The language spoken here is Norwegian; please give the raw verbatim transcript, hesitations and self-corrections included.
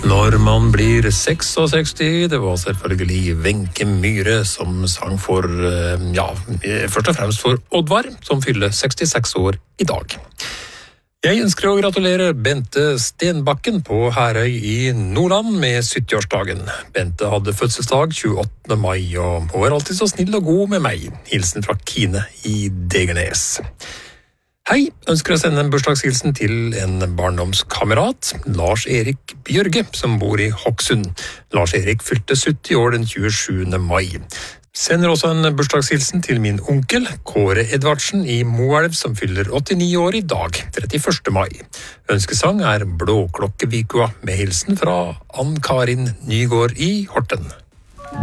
Når man blir sekstiseks, det var selvfølgelig Wenche Myhre som sang for, ja, først og fremst for Oddvar, som fyller sekstiseks år i dag. Jeg ønsker å gratulere Bente Stenbakken på Herøy i Nordland med sytti-årsdagen. Bente hadde fødselsdag tjueåttende mai, og hun er alltid så snill og god med meg. Hilsen fra Kine i Degernes. Hei, ønsker å sende en bursdagshilsen til en barndomskamerat, Lars Erik Bjørge, som bor i Hokksund. Lars Erik fylte sytti år den tjuesjuende mai. Sender også en bursdagshilsen til min onkel, Kåre Edvardsen i Moelv, som fyller åttini år i dag, trettiførste mai. Ønskesang er Blåklokkevikua, med hilsen fra Ann-Karin Nygård i Horten.